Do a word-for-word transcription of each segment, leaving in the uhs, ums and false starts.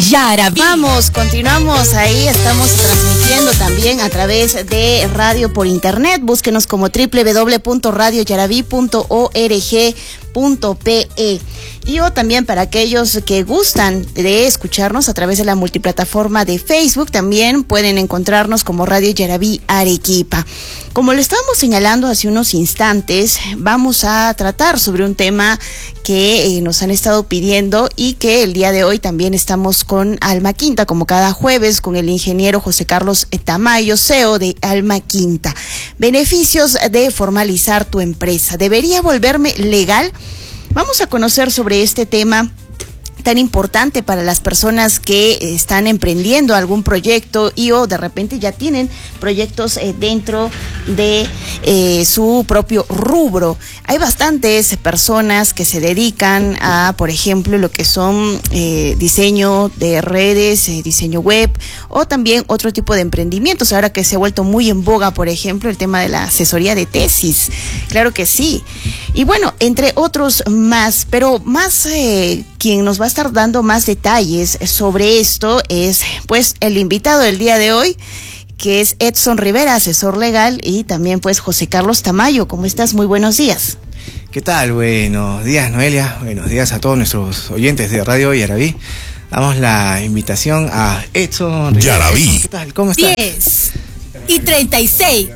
Yaraví. Vamos, continuamos ahí, estamos transmitiendo también a través de radio por internet. Búsquenos como doble u doble u doble u punto radio yaraví punto org punto pe. Y o también para aquellos que gustan de escucharnos a través de la multiplataforma de Facebook, también pueden encontrarnos como Radio Yaraví Arequipa. Como le estábamos señalando hace unos instantes, vamos a tratar sobre un tema que eh, nos han estado pidiendo y que el día de hoy también estamos con Alma Quinta, como cada jueves, con el ingeniero José Carlos Tamayo, C E O de Alma Quinta. Beneficios de formalizar tu empresa. ¿Debería volverme legal? Vamos a conocer sobre este tema tan importante para las personas que están emprendiendo algún proyecto y o de repente ya tienen proyectos eh, dentro de eh, su propio rubro. Hay bastantes personas que se dedican a, por ejemplo, lo que son eh, diseño de redes, eh, diseño web o también otro tipo de emprendimientos. Ahora que se ha vuelto muy en boga, por ejemplo, el tema de la asesoría de tesis. Claro que sí. Y bueno, entre otros más, pero más eh, quien nos va a estar dando más detalles sobre esto es pues el invitado del día de hoy, que es Edson Rivera, asesor legal, y también pues José Carlos Tamayo. ¿Cómo estás? Muy buenos días. ¿Qué tal? Buenos días, Noelia. Buenos días a todos nuestros oyentes de Radio Yaraví. Damos la invitación a Edson Rivera. Yaraví. ¿Qué tal? ¿Cómo estás? diez y treinta y seis.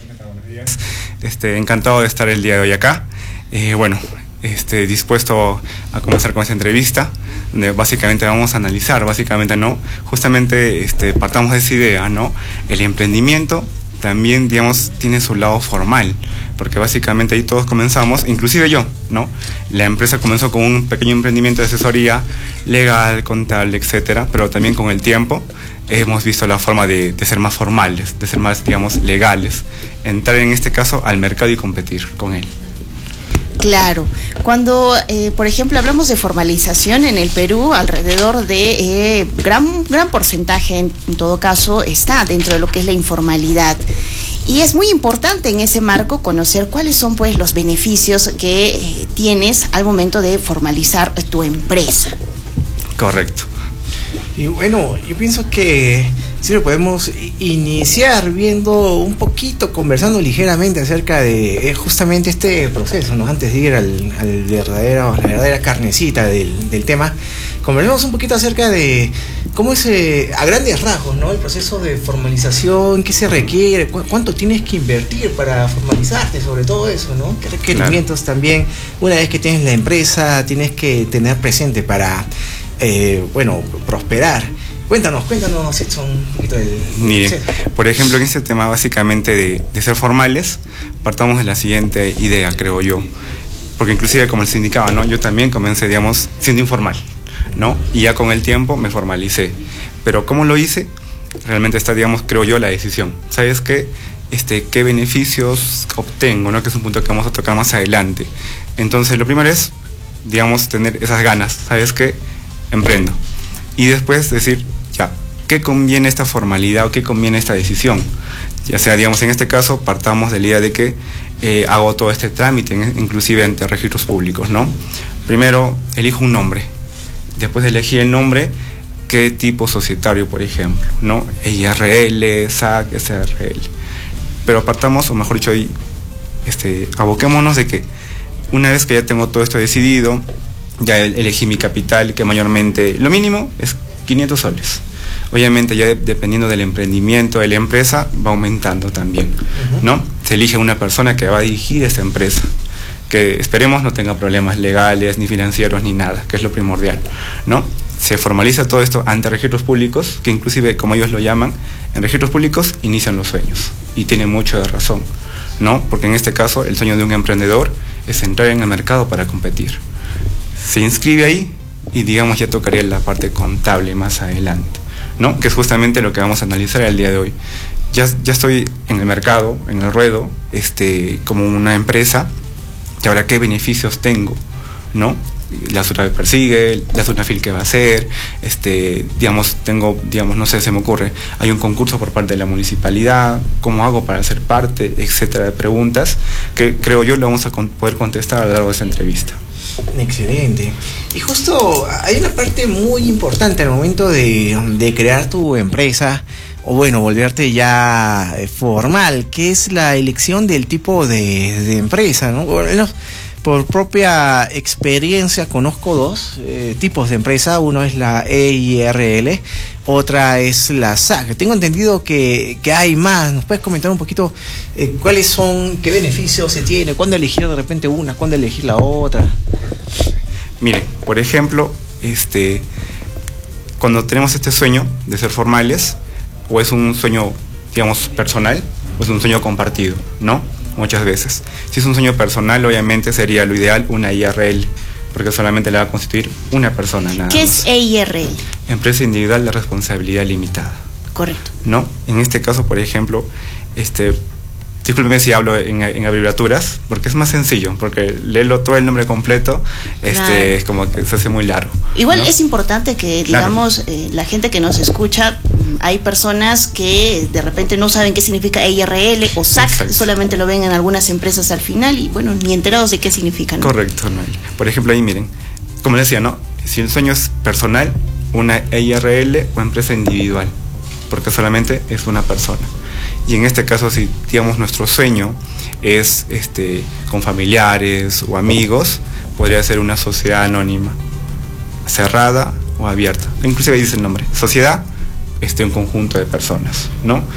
Este, encantado de estar el día de hoy acá. Eh, bueno, este, dispuesto a comenzar con esta entrevista, donde básicamente vamos a analizar, básicamente, ¿no? Justamente este, partamos de esa idea, ¿no? El emprendimiento también, digamos, tiene su lado formal, porque básicamente ahí todos comenzamos, inclusive yo, ¿no? La empresa comenzó con un pequeño emprendimiento de asesoría legal, contable, etcétera, pero también con el tiempo hemos visto la forma de, de ser más formales, de ser más, digamos, legales, entrar en este caso al mercado y competir con él. Claro, cuando, eh, por ejemplo, hablamos de formalización en el Perú, alrededor de eh, gran, gran porcentaje, en, en todo caso, está dentro de lo que es la informalidad. Y es muy importante en ese marco conocer cuáles son pues los beneficios que eh, tienes al momento de formalizar tu empresa. Correcto. Y bueno, yo pienso que sí lo podemos iniciar viendo un poquito, conversando ligeramente acerca de eh, justamente este proceso, ¿no? Antes de ir al, al verdadero, la verdadera carnecita del, del tema, conversamos un poquito acerca de cómo es eh, a grandes rasgos, ¿no? El proceso de formalización, qué se requiere, cu cuánto tienes que invertir para formalizarte, sobre todo eso, ¿no? Qué requerimientos claro. También, una vez que tienes la empresa, tienes que tener presente para Eh, bueno, prosperar. Cuéntanos, cuéntanos, Edson, un poquito del... Mire, por ejemplo, en este tema básicamente de, de ser formales, partamos de la siguiente idea, creo yo. Porque inclusive, como les indicaba, ¿no? Yo también comencé, digamos, siendo informal, ¿no? Y ya con el tiempo me formalicé. Pero ¿cómo lo hice? Realmente está, digamos, creo yo, la decisión. ¿Sabes qué? Este, ¿qué beneficios obtengo, ¿no? Que es un punto que vamos a tocar más adelante. Entonces, lo primero es, digamos, tener esas ganas. ¿Sabes qué? Emprendo. Y después decir, ya, ¿qué conviene esta formalidad o qué conviene esta decisión? Ya sea, digamos, en este caso, partamos de la idea de que eh, hago todo este trámite, inclusive ante registros públicos, ¿no? Primero, elijo un nombre. Después de elegir el nombre, ¿qué tipo societario, por ejemplo? ¿No? I R L, S A C, S R L. Pero partamos, o mejor dicho, ahí, este, aboquémonos de que una vez que ya tengo todo esto decidido, ya elegí mi capital, que mayormente, lo mínimo es quinientos soles. Obviamente ya de, dependiendo del emprendimiento de la empresa, va aumentando también, ¿no? Se elige una persona que va a dirigir esta empresa, que esperemos no tenga problemas legales, ni financieros, ni nada, que es lo primordial, ¿no? Se formaliza todo esto ante registros públicos, que inclusive, como ellos lo llaman, en registros públicos inician los sueños, y tiene mucho de razón, ¿no? Porque en este caso, el sueño de un emprendedor es entrar en el mercado para competir. Se inscribe ahí y, digamos, ya tocaría la parte contable más adelante, ¿no? Que es justamente lo que vamos a analizar el día de hoy. Ya, ya estoy en el mercado, en el ruedo, este, como una empresa, y ahora qué beneficios tengo, ¿no? La SUNAFIL persigue, la SUNAFIL qué va a hacer, este, digamos, tengo, digamos, no sé, se me ocurre, hay un concurso por parte de la municipalidad, ¿cómo hago para ser parte? Etcétera, de preguntas que creo yo le vamos a con, poder contestar a lo largo de esta entrevista. Excelente. Y justo hay una parte muy importante al momento de, de crear tu empresa, o bueno, volverte ya formal, que es la elección del tipo de, de empresa, ¿no? Bueno, por propia experiencia conozco dos eh, tipos de empresa. Uno es la E I R L, otra es la S A C. Tengo entendido que, que hay más. ¿Nos puedes comentar un poquito eh, cuáles son, qué beneficios se tiene, cuándo elegir de repente una, cuándo elegir la otra? Miren, por ejemplo, este, cuando tenemos este sueño de ser formales, o es un sueño, digamos, personal, o es un sueño compartido, ¿no? Muchas veces. Si es un sueño personal, obviamente sería lo ideal una I R L, porque solamente le va a constituir una persona nada ¿Qué más. es E I R L? Empresa individual de responsabilidad limitada. Correcto. ¿No? En este caso, por ejemplo, este, discúlpeme si hablo en, en abreviaturas, porque es más sencillo, porque leerlo todo el nombre completo, este, Claro. es como que se hace muy largo. Igual ¿no? es importante que, Claro. digamos, eh, la gente que nos escucha, hay personas que de repente no saben qué significa E I R L o S A C, Exacto. solamente lo ven en algunas empresas al final y bueno, ni enterados de qué significan, ¿no? Correcto, Noel. Por ejemplo, ahí miren, como decía, ¿no? Si el sueño es personal, una E I R L o empresa individual, porque solamente es una persona. Y en este caso, si digamos nuestro sueño es este con familiares o amigos, podría ser una sociedad anónima, cerrada o abierta. Inclusive dice el nombre, sociedad, este un conjunto de personas, ¿no?